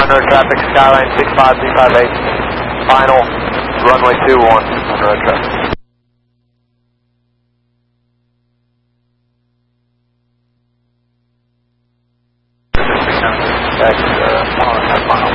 road traffic, Skyline 65358. Final, runway 21 on road traffic. That's 1.5 miles.